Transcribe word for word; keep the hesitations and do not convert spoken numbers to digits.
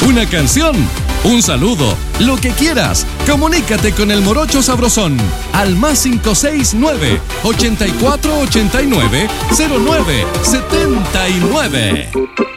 una canción, un saludo, lo que quieras. Comunícate con el Morocho Sabrosón al más cinco seis nueve, ochenta y cuatro ochenta y nueve, cero nueve setenta y nueve.